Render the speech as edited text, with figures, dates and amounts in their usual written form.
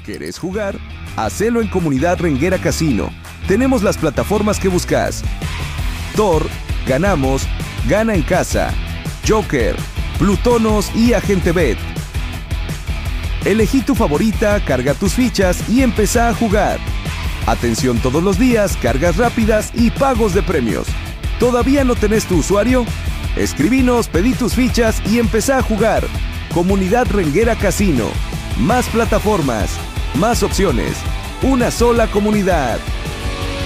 ¿Querés jugar? Hacelo en Comunidad Renguera Casino. Tenemos las plataformas que buscas: Tor, Ganamos, Gana en Casa, Joker, Plutonos y Agente Bet. Elegí tu favorita, carga tus fichas y empezá a jugar. Atención todos los días, cargas rápidas y pagos de premios. ¿Todavía no tenés tu usuario? Escribinos, pedí tus fichas y empezá a jugar. Comunidad Renguera Casino. Más plataformas, más opciones. Una sola comunidad.